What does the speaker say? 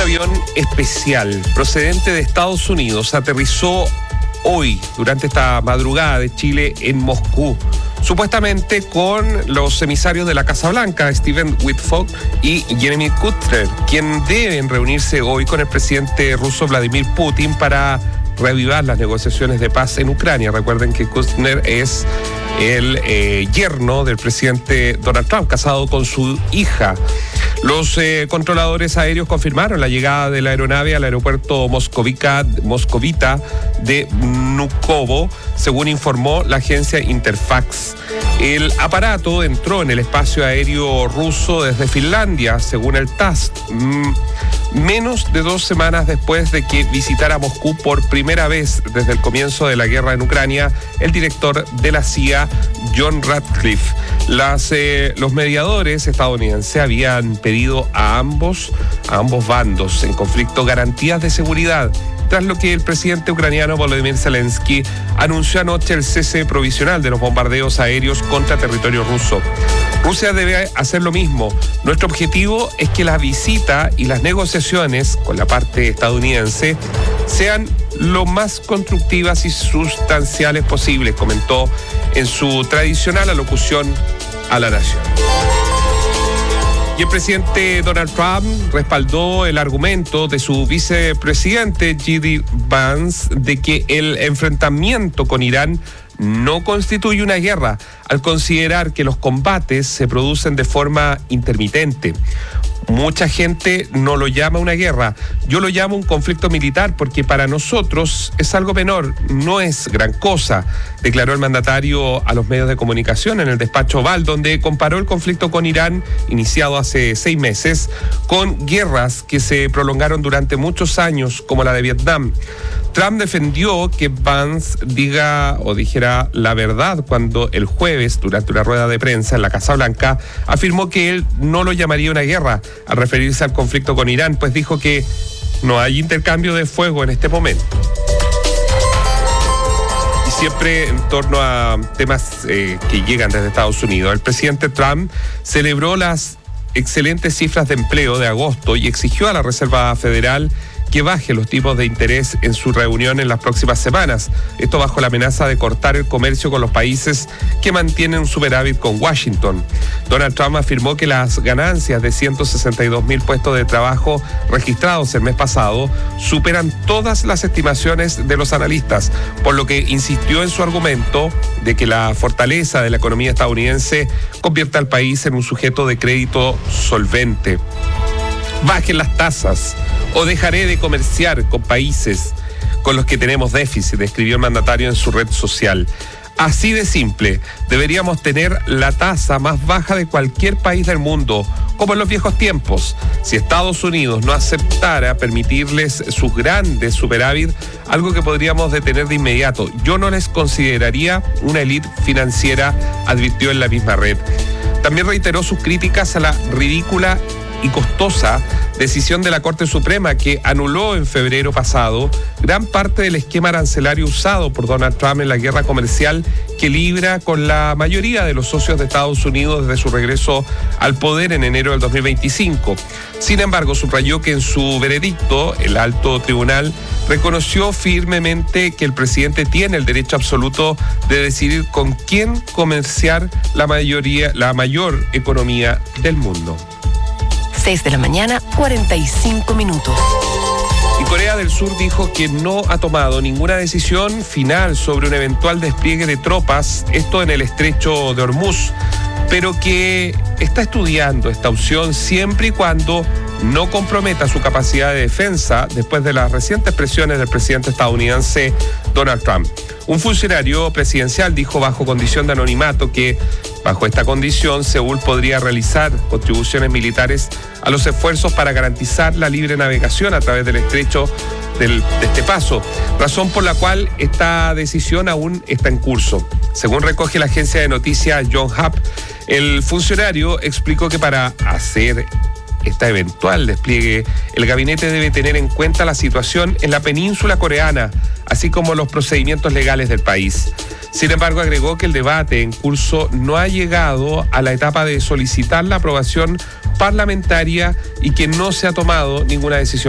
avión especial procedente de Estados Unidos aterrizó hoy, durante esta madrugada de Chile, en Moscú, supuestamente con los emisarios de la Casa Blanca, Stephen Witkoff y Jeremy Kushner, quien deben reunirse hoy con el presidente ruso Vladimir Putin para reavivar las negociaciones de paz en Ucrania. Recuerden que Kushner es el yerno del presidente Donald Trump, casado con su hija. Los controladores aéreos confirmaron la llegada de la aeronave al aeropuerto moscovita de Vnukovo, según informó la agencia Interfax. El aparato entró en el espacio aéreo ruso desde Finlandia, según el TASS, menos de 2 semanas después de que visitara Moscú por primera vez desde el comienzo de la guerra en Ucrania el director de la CIA, John Ratcliffe. Los mediadores estadounidenses habían pedido a ambos bandos en conflicto garantías de seguridad, tras lo que el presidente ucraniano Volodymyr Zelensky anunció anoche el cese provisional de los bombardeos aéreos contra territorio ruso. Rusia debe hacer lo mismo. Nuestro objetivo es que la visita y las negociaciones con la parte estadounidense sean lo más constructivas y sustanciales posibles, comentó en su tradicional alocución a la nación. Y el presidente Donald Trump respaldó el argumento de su vicepresidente J.D. Vance de que el enfrentamiento con Irán no constituye una guerra, al considerar que los combates se producen de forma intermitente. Mucha gente no lo llama una guerra, yo lo llamo un conflicto militar porque para nosotros es algo menor, no es gran cosa, declaró el mandatario a los medios de comunicación en el despacho Oval, donde comparó el conflicto con Irán, iniciado hace 6 meses, con guerras que se prolongaron durante muchos años, como la de Vietnam. Trump defendió que Vance dijera la verdad cuando el jueves, durante una rueda de prensa en la Casa Blanca, afirmó que él no lo llamaría una guerra al referirse al conflicto con Irán, pues dijo que no hay intercambio de fuego en este momento. Y siempre en torno a temas que llegan desde Estados Unidos. El presidente Trump celebró las excelentes cifras de empleo de agosto y exigió a la Reserva Federal que baje los tipos de interés en su reunión en las próximas semanas. Esto bajo la amenaza de cortar el comercio con los países que mantienen un superávit con Washington. Donald Trump afirmó que las ganancias de 162,000 puestos de trabajo registrados el mes pasado superan todas las estimaciones de los analistas, por lo que insistió en su argumento de que la fortaleza de la economía estadounidense convierte al país en un sujeto de crédito solvente. Bajen las tasas o dejaré de comerciar con países con los que tenemos déficit, escribió el mandatario en su red social. Así de simple, deberíamos tener la tasa más baja de cualquier país del mundo, como en los viejos tiempos. Si Estados Unidos no aceptara permitirles sus grandes superávit, algo que podríamos detener de inmediato, yo no les consideraría una élite financiera, advirtió en la misma red. También reiteró sus críticas a la ridícula y costosa decisión de la Corte Suprema que anuló en febrero pasado gran parte del esquema arancelario usado por Donald Trump en la guerra comercial que libra con la mayoría de los socios de Estados Unidos desde su regreso al poder en enero del 2025. Sin embargo, subrayó que en su veredicto el alto tribunal reconoció firmemente que el presidente tiene el derecho absoluto de decidir con quién comerciar la mayor economía del mundo. 6 de la mañana, 45 minutos. Y Corea del Sur dijo que no ha tomado ninguna decisión final sobre un eventual despliegue de tropas, esto en el estrecho de Hormuz, pero que está estudiando esta opción siempre y cuando no comprometa su capacidad de defensa después de las recientes presiones del presidente estadounidense Donald Trump. Un funcionario presidencial dijo bajo condición de anonimato que bajo esta condición Seúl podría realizar contribuciones militares a los esfuerzos para garantizar la libre navegación a través del estrecho de este paso, razón por la cual esta decisión aún está en curso. Según recoge la agencia de noticias Yonhap, el funcionario explicó que para hacer este eventual despliegue, el gabinete debe tener en cuenta la situación en la península coreana, así como los procedimientos legales del país. Sin embargo, agregó que el debate en curso no ha llegado a la etapa de solicitar la aprobación parlamentaria y que no se ha tomado ninguna decisión